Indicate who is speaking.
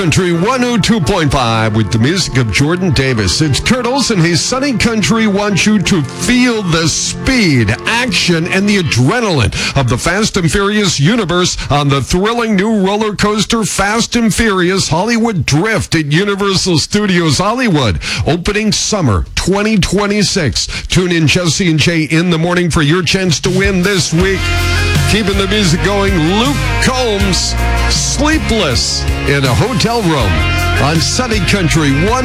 Speaker 1: Country 102.5 with the music of Jordan Davis. It's Turtles, and his Sunny Country wants you to feel the speed, action, and the adrenaline of the Fast and Furious universe on the thrilling new roller coaster Fast and Furious Hollywood Drift at Universal Studios Hollywood, opening summer 2026. Tune in Jesse and Jay in the morning for your chance to win this week. Keeping the music going, Luke Combs, Sleepless in a Hotel Room on Sunny Country 1.